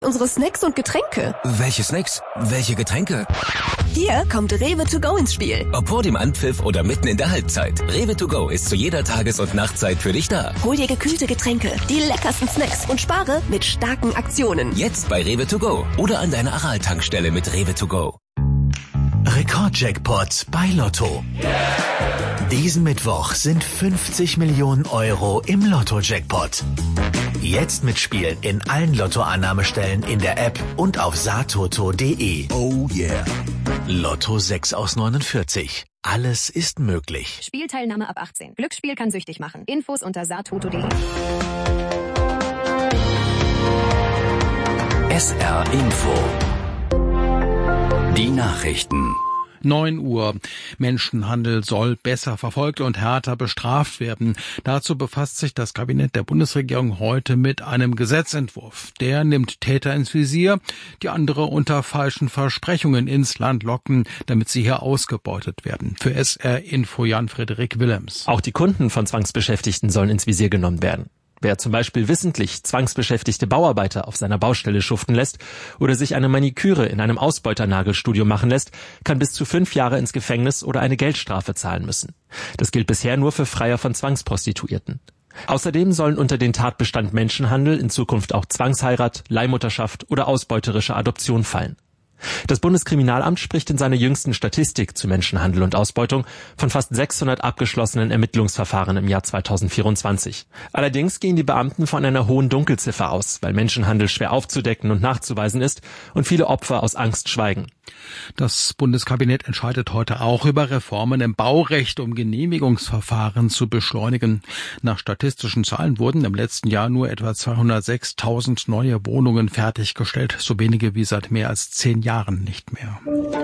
Unsere Snacks und Getränke. Welche Snacks? Welche Getränke? Hier kommt Rewe to go ins Spiel. Ob vor dem Anpfiff oder mitten in der Halbzeit. Rewe to go ist zu jeder Tages- und Nachtzeit für dich da. Hol dir gekühlte Getränke, die leckersten Snacks und spare mit starken Aktionen. Jetzt bei Rewe to go oder an deiner Aral-Tankstelle mit Rewe to go. Rekordjackpot bei Lotto. Diesen Mittwoch sind 50 Millionen Euro im Lotto-Jackpot. Jetzt mitspielen in allen Lottoannahmestellen in der App und auf satoto.de. Oh yeah. Lotto 6 aus 49. Alles ist möglich. Spielteilnahme ab 18. Glücksspiel kann süchtig machen. Infos unter satoto.de. SR Info. Die Nachrichten. 9 Uhr. Menschenhandel soll besser verfolgt und härter bestraft werden. Dazu befasst sich das Kabinett der Bundesregierung heute mit einem Gesetzentwurf. Der nimmt Täter ins Visier, die andere unter falschen Versprechungen ins Land locken, damit sie hier ausgebeutet werden. Für SR Info Jan-Frederik Willems. Auch die Kunden von Zwangsbeschäftigten sollen ins Visier genommen werden. Wer zum Beispiel wissentlich zwangsbeschäftigte Bauarbeiter auf seiner Baustelle schuften lässt oder sich eine Maniküre in einem Ausbeuternagelstudio machen lässt, kann bis zu 5 Jahre ins Gefängnis oder eine Geldstrafe zahlen müssen. Das gilt bisher nur für Freier von Zwangsprostituierten. Außerdem sollen unter den Tatbestand Menschenhandel in Zukunft auch Zwangsheirat, Leihmutterschaft oder ausbeuterische Adoption fallen. Das Bundeskriminalamt spricht in seiner jüngsten Statistik zu Menschenhandel und Ausbeutung von fast 600 abgeschlossenen Ermittlungsverfahren im Jahr 2024. Allerdings gehen die Beamten von einer hohen Dunkelziffer aus, weil Menschenhandel schwer aufzudecken und nachzuweisen ist und viele Opfer aus Angst schweigen. Das Bundeskabinett entscheidet heute auch über Reformen im Baurecht, um Genehmigungsverfahren zu beschleunigen. Nach statistischen Zahlen wurden im letzten Jahr nur etwa 206.000 neue Wohnungen fertiggestellt, so wenige wie seit mehr als 10 Jahren nicht mehr.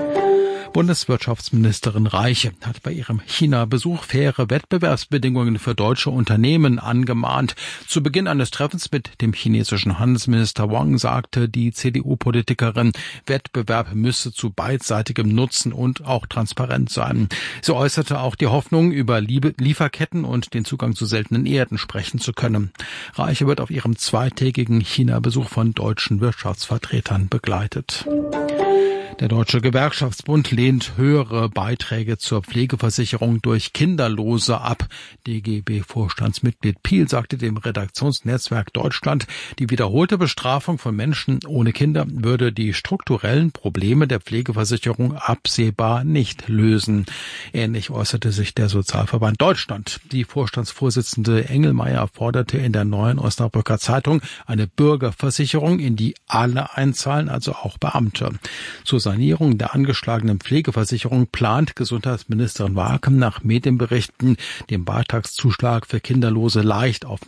Bundeswirtschaftsministerin Reiche hat bei ihrem China-Besuch faire Wettbewerbsbedingungen für deutsche Unternehmen angemahnt. Zu Beginn eines Treffens mit dem chinesischen Handelsminister Wang sagte die CDU-Politikerin, Wettbewerb müsse zu beidseitigem Nutzen und auch transparent sein. Sie äußerte auch die Hoffnung, über Lieferketten und den Zugang zu seltenen Erden sprechen zu können. Reiche wird auf ihrem zweitägigen China-Besuch von deutschen Wirtschaftsvertretern begleitet. Der Deutsche Gewerkschaftsbund lehnt höhere Beiträge zur Pflegeversicherung durch Kinderlose ab. DGB-Vorstandsmitglied Piel sagte dem Redaktionsnetzwerk Deutschland, die wiederholte Bestrafung von Menschen ohne Kinder würde die strukturellen Probleme der Pflegeversicherung absehbar nicht lösen. Ähnlich äußerte sich der Sozialverband Deutschland. Die Vorstandsvorsitzende Engelmeier forderte in der Neuen Osnabrücker Zeitung eine Bürgerversicherung, in die alle einzahlen, also auch Beamte. Zur Sanierung der angeschlagenen Pflegeversicherung plant Gesundheitsministerin Wakem nach Medienberichten den Beitragszuschlag für Kinderlose leicht auf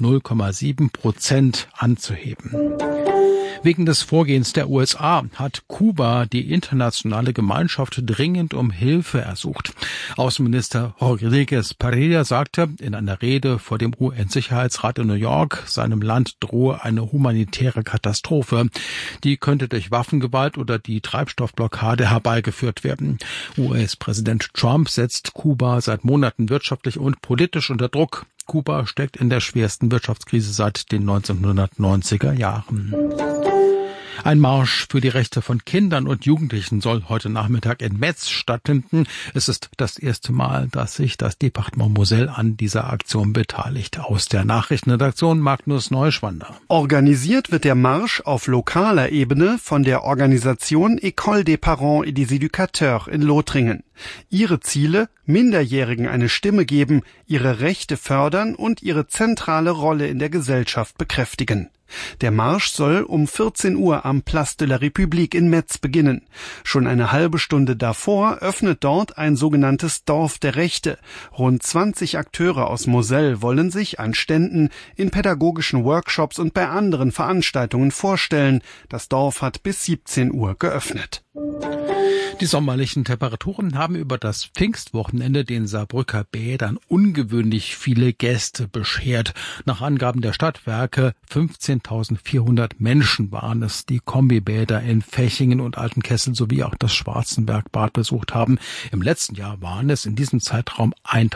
0,7% anzuheben. Wegen des Vorgehens der USA hat Kuba die internationale Gemeinschaft dringend um Hilfe ersucht. Außenminister Rodríguez Pereira sagte in einer Rede vor dem UN-Sicherheitsrat in New York, seinem Land drohe eine humanitäre Katastrophe. Die könnte durch Waffengewalt oder die Treibstoffblockade herbeigeführt werden. US-Präsident Trump setzt Kuba seit Monaten wirtschaftlich und politisch unter Druck. Kuba steckt in der schwersten Wirtschaftskrise seit den 1990er Jahren. Ein Marsch für die Rechte von Kindern und Jugendlichen soll heute Nachmittag in Metz stattfinden. Es ist das erste Mal, dass sich das Departement Moselle an dieser Aktion beteiligt. Aus der Nachrichtenredaktion Magnus Neuschwander. Organisiert wird der Marsch auf lokaler Ebene von der Organisation École des Parents et des Éducateurs in Lothringen. Ihre Ziele: Minderjährigen eine Stimme geben, ihre Rechte fördern und ihre zentrale Rolle in der Gesellschaft bekräftigen. Der Marsch soll um 14 Uhr am Place de la République in Metz beginnen. Schon eine halbe Stunde davor öffnet dort ein sogenanntes Dorf der Rechte. Rund 20 Akteure aus Moselle wollen sich an Ständen, in pädagogischen Workshops und bei anderen Veranstaltungen vorstellen. Das Dorf hat bis 17 Uhr geöffnet. Die sommerlichen Temperaturen haben über das Pfingstwochenende den Saarbrücker Bädern ungewöhnlich viele Gäste beschert. Nach Angaben der Stadtwerke 15.400 Menschen waren es, die Kombibäder in Fechingen und Altenkessel sowie auch das Schwarzenbergbad besucht haben. Im letzten Jahr waren es in diesem Zeitraum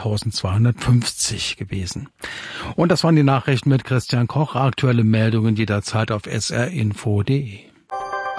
1.250 gewesen. Und das waren die Nachrichten mit Christian Koch. Aktuelle Meldungen jederzeit auf srinfo.de.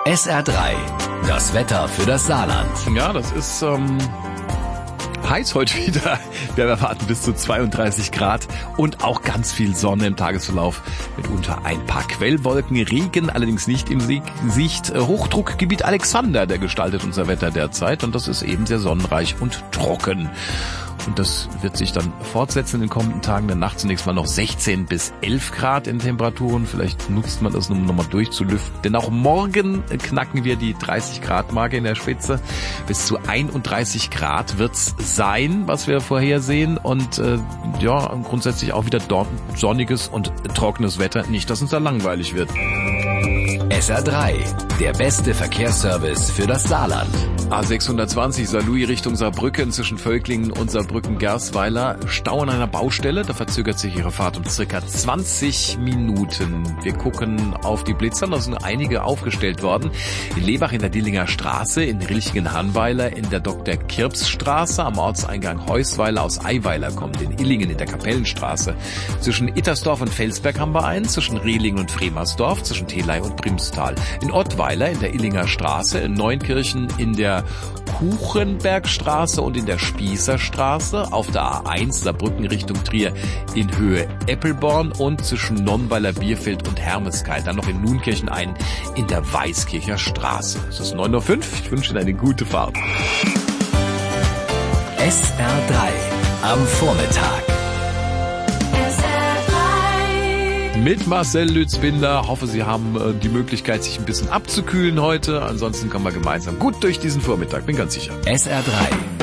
SR3, das Wetter für das Saarland. Ja, das ist heiß heute wieder. Wir erwarten bis zu 32 Grad und auch ganz viel Sonne im Tagesverlauf. Mitunter ein paar Quellwolken, Regen allerdings nicht im Sicht. Hochdruckgebiet Alexander, der gestaltet unser Wetter derzeit. Und das ist eben sehr sonnenreich und trocken. Und das wird sich dann fortsetzen in den kommenden Tagen. Dann nachts zunächst mal noch 16 bis 11 Grad in Temperaturen. Vielleicht nutzt man das, um nochmal durchzulüften. Denn auch morgen knacken wir die 30 Grad Marke in der Spitze. Bis zu 31 Grad wird's sein, was wir vorhersehen. Und grundsätzlich auch wieder dort sonniges und trockenes Wetter. Nicht, dass uns da langweilig wird. SR3, der beste Verkehrsservice für das Saarland. A620 Saarlouis Richtung Saarbrücken zwischen Völklingen und Saarbrücken-Gersweiler. Stau an einer Baustelle, da verzögert sich Ihre Fahrt um circa 20 Minuten. Wir gucken auf die Blitzer, da sind einige aufgestellt worden. In Lebach in der Dillinger Straße, in Rilchingen-Hanweiler in der Dr. Kirps-Straße, am Ortseingang Heusweiler aus Eiweiler kommt, in Illingen in der Kapellenstraße. Zwischen Ittersdorf und Felsberg haben wir einen, zwischen Rehlingen und Fremersdorf, zwischen Telei und Primstal. In Ottweiler in der Illinger Straße, in Neunkirchen in der Kuchenbergstraße und in der Spießerstraße, auf der A1 Saarbrücken Richtung Trier in Höhe Eppelborn und zwischen Nonnweiler, Bierfeld und Hermeskeil. Dann noch in Nunkirchen einen in der Weißkircher Straße. Es ist 9:05 Uhr. Ich wünsche Ihnen eine gute Fahrt. SR3 am Vormittag. Mit Marcel Lützbinder. Hoffe, Sie haben die Möglichkeit, sich ein bisschen abzukühlen heute. Ansonsten kommen wir gemeinsam gut durch diesen Vormittag. Bin ganz sicher. SR3